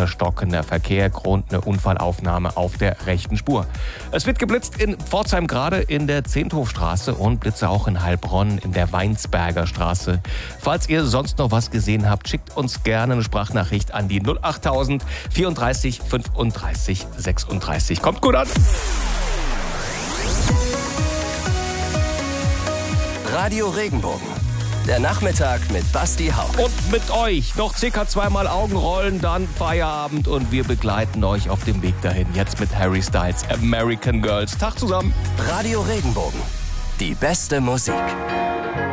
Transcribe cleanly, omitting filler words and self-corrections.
stockender Verkehr, Grund eine Unfallaufnahme auf der rechten Spur. Es wird geblitzt in Pforzheim gerade in der Zehnthofstraße und Blitze auch in Heilbronn in der Weinsberger Straße. Falls ihr sonst noch was gesehen habt, schickt uns gerne eine Sprachnachricht an die 08000 34 35 36. Kommt gut an! Radio Regenbogen. Der Nachmittag mit Basti Hauck. Und mit euch noch circa zweimal Augenrollen, dann Feierabend und wir begleiten euch auf dem Weg dahin. Jetzt mit Harry Styles, American Girls. Tag zusammen. Radio Regenbogen. Die beste Musik.